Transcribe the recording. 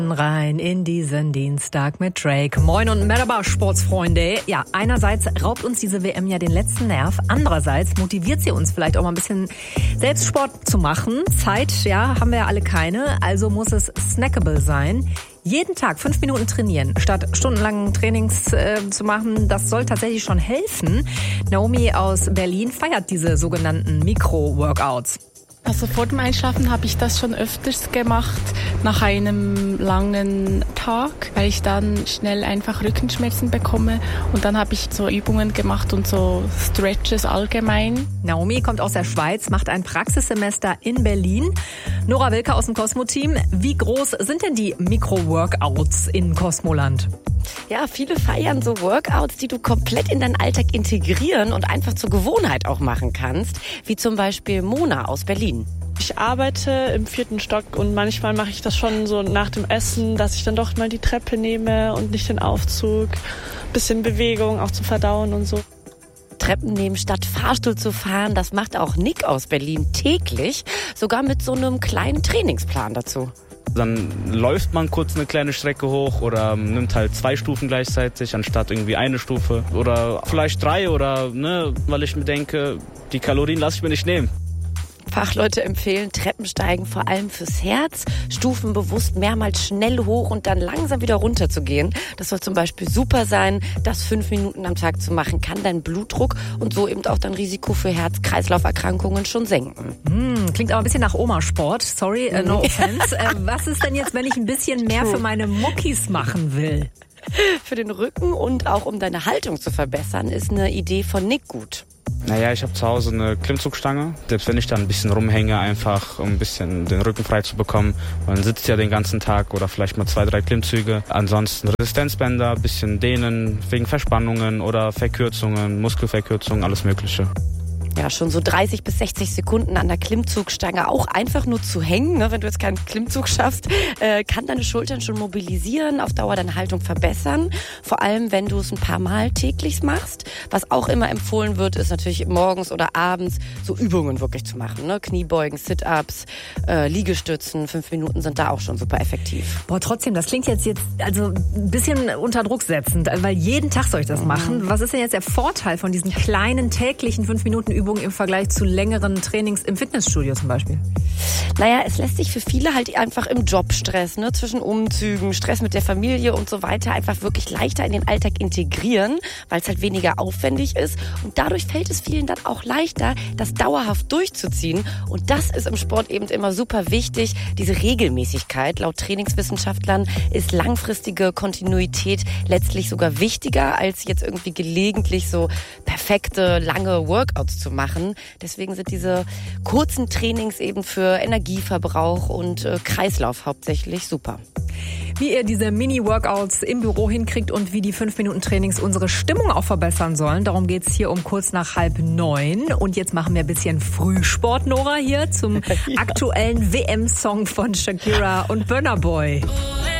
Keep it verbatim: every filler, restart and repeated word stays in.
Rein in diesen Dienstag mit Drake. Moin und Merhaba, Sportsfreunde. Ja, einerseits raubt uns diese W M ja den letzten Nerv. Andererseits motiviert sie uns vielleicht auch mal ein bisschen selbst Sport zu machen. Zeit, ja, haben wir ja alle keine. Also muss es snackable sein. Jeden Tag fünf Minuten trainieren, statt stundenlangen Trainings äh, zu machen, das soll tatsächlich schon helfen. Naomi aus Berlin feiert diese sogenannten Mikro-Workouts. Also vor dem Einschlafen habe ich das schon öfters gemacht, nach einem langen Tag, weil ich dann schnell einfach Rückenschmerzen bekomme. Und dann habe ich so Übungen gemacht und so Stretches allgemein. Naomi kommt aus der Schweiz, macht ein Praxissemester in Berlin. Nora Wilke aus dem Cosmo-Team. Wie groß sind denn die Mikro-Workouts in Cosmoland? Ja, viele feiern so Workouts, die du komplett in deinen Alltag integrieren und einfach zur Gewohnheit auch machen kannst, wie zum Beispiel Mona aus Berlin. Ich arbeite im vierten Stock und manchmal mache ich das schon so nach dem Essen, dass ich dann doch mal die Treppe nehme und nicht den Aufzug. Bisschen Bewegung, auch zum Verdauen und so. Treppen nehmen statt Fahrstuhl zu fahren, das macht auch Nick aus Berlin täglich, sogar mit so einem kleinen Trainingsplan dazu. Dann läuft man kurz eine kleine Strecke hoch oder nimmt halt zwei Stufen gleichzeitig, anstatt irgendwie eine Stufe. Oder vielleicht drei oder, ne, weil ich mir denke, die Kalorien lasse ich mir nicht nehmen. Fachleute empfehlen Treppensteigen vor allem fürs Herz, Stufen bewusst mehrmals schnell hoch und dann langsam wieder runter zu gehen. Das soll zum Beispiel super sein, das fünf Minuten am Tag zu machen, kann deinen Blutdruck und so eben auch dein Risiko für Herz-Kreislauf-Erkrankungen schon senken. Hm, klingt aber ein bisschen nach Oma-Sport. Sorry, äh, no offense. äh, was ist denn jetzt, wenn ich ein bisschen mehr für meine Muckis machen will? Für den Rücken und auch um deine Haltung zu verbessern, ist eine Idee von Nick gut. Naja, ich habe zu Hause eine Klimmzugstange. Selbst wenn ich da ein bisschen rumhänge, einfach um ein bisschen den Rücken frei zu bekommen. Man sitzt ja den ganzen Tag oder vielleicht mal zwei, drei Klimmzüge. Ansonsten Resistenzbänder, ein bisschen dehnen wegen Verspannungen oder Verkürzungen, Muskelverkürzungen, alles Mögliche. Ja, schon so dreißig bis sechzig Sekunden an der Klimmzugstange auch einfach nur zu hängen, ne, wenn du jetzt keinen Klimmzug schaffst, äh, kann deine Schultern schon mobilisieren, auf Dauer deine Haltung verbessern. Vor allem, wenn du es ein paar Mal täglich machst. Was auch immer empfohlen wird, ist natürlich morgens oder abends so Übungen wirklich zu machen. Ne? Kniebeugen, Sit-Ups, äh, Liegestützen, fünf Minuten sind da auch schon super effektiv. Boah, trotzdem, das klingt jetzt, jetzt also ein bisschen unter Druck setzend, weil jeden Tag soll ich das machen. Was ist denn jetzt der Vorteil von diesen kleinen täglichen fünf Minuten Übungen im Vergleich zu längeren Trainings im Fitnessstudio zum Beispiel? Naja, es lässt sich für viele halt einfach im Jobstress, ne, zwischen Umzügen, Stress mit der Familie und so weiter einfach wirklich leichter in den Alltag integrieren, weil es halt weniger aufwendig ist. Und dadurch fällt es vielen dann auch leichter, das dauerhaft durchzuziehen. Und das ist im Sport eben immer super wichtig. Diese Regelmäßigkeit, laut Trainingswissenschaftlern, ist langfristige Kontinuität letztlich sogar wichtiger, als jetzt irgendwie gelegentlich so perfekte, lange Workouts zu machen. Deswegen sind diese kurzen Trainings eben für Energieverbrauch und äh, Kreislauf hauptsächlich super. Wie ihr diese Mini-Workouts im Büro hinkriegt und wie die fünf Minuten Trainings unsere Stimmung auch verbessern sollen, darum geht's hier um kurz nach halb neun. Und jetzt machen wir ein bisschen Frühsport, Nora, hier zum ja. aktuellen W M-Song von Shakira und Burna Boy.